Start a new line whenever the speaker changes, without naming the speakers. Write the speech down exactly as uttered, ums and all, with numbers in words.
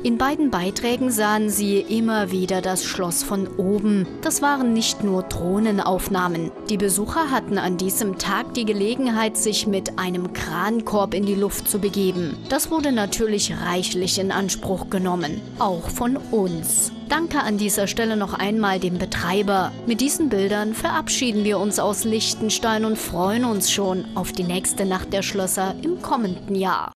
In beiden Beiträgen sahen Sie immer wieder das Schloss von oben. Das waren nicht nur Drohnenaufnahmen. Die Besucher hatten an diesem Tag die Gelegenheit, sich mit einem Krankorb in die Luft zu begeben. Das wurde natürlich reichlich in Anspruch genommen, auch von uns. Danke an dieser Stelle noch einmal dem Betreiber. Mit diesen Bildern verabschieden wir uns aus Liechtenstein und freuen uns schon auf die nächste Nacht der Schlösser im kommenden Jahr.